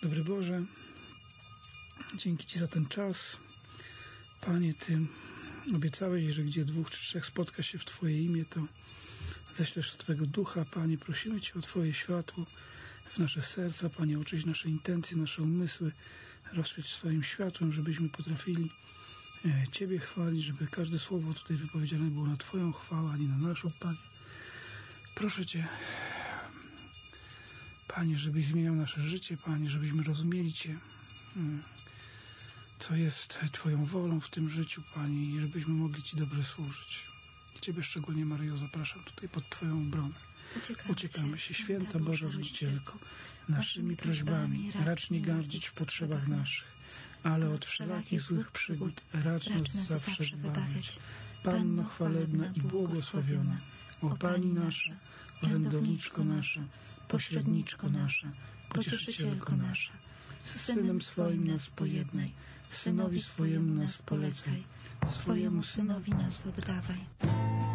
Dobry Boże, dzięki Ci za ten czas. Panie, Ty obiecałeś, że gdzie 2 czy 3 spotka się w Twoje imię, to ześlesz swego ducha. Panie, prosimy Cię o Twoje światło w nasze serca. Panie, oczyść nasze intencje, nasze umysły, rozświeć swoim światłem, żebyśmy potrafili Ciebie chwalić, żeby każde słowo tutaj wypowiedziane było na Twoją chwałę, a nie na naszą, Panie. Proszę Cię, Panie, żebyś zmieniał nasze życie, Panie, żebyśmy rozumieli Cię, co jest Twoją wolą w tym życiu, Panie, i żebyśmy mogli Ci dobrze służyć. Ciebie szczególnie, Maryjo, zapraszam tutaj pod Twoją obronę. Uciekamy się, Święta Boża Rodzicielko, naszymi prośbami racz nie gardzić w potrzebach naszych, ale od wszelakich złych przygód racz nas zawsze wybawiać. Panno chwalebna i błogosławiona, o Pani nasza, orędowniczko nasza, pośredniczko nasza, pocieszycielko nasza, z Synem swoim nas pojednaj, Synowi swojemu nas polecaj, swojemu Synowi nas oddawaj.